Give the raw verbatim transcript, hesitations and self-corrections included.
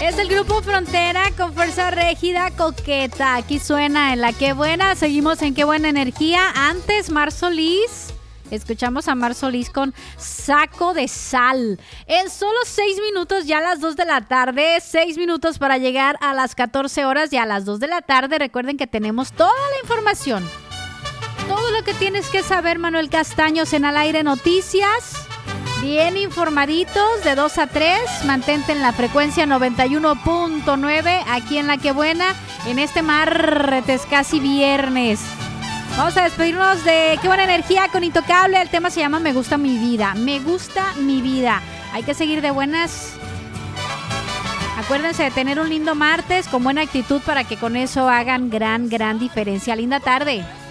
Es el Grupo Frontera con Fuerza Régida Coqueta. Aquí suena en La Qué Buena. Seguimos en Qué Buena Energía. Antes, Mar Solís. Escuchamos a Mar Solís con Saco de Sal. En solo seis minutos, ya a las dos de la tarde. Seis minutos para llegar a las catorce horas y a las dos de la tarde. Recuerden que tenemos toda la información. Todo lo que tienes que saber, Manuel Castaños, en Al Aire Noticias. Bien informaditos, de dos a tres. Mantente en la frecuencia noventa y uno punto nueve, aquí en La Qué Buena, en este martes, casi viernes. Vamos a despedirnos de Qué Buena Energía con Intocable. El tema se llama Me Gusta Mi Vida. Me gusta mi vida. Hay que seguir de buenas. Acuérdense de tener un lindo martes con buena actitud para que con eso hagan gran, gran diferencia. Linda tarde.